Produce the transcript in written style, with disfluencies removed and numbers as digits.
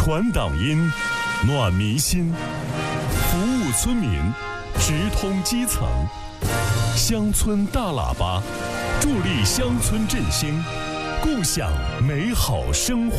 传党音，暖民心，服务村民，直通基层。乡村大喇叭，助力乡村振兴，共享美好生活。